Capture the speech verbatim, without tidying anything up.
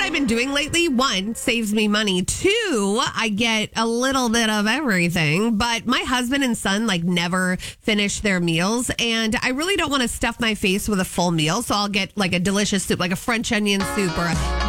I've been doing lately, one, saves me money. Two, I get a little bit of everything. But my husband and son like never finish their meals. And I really don't want to stuff my face with a full meal. So I'll get like a delicious soup, like a French onion soup or a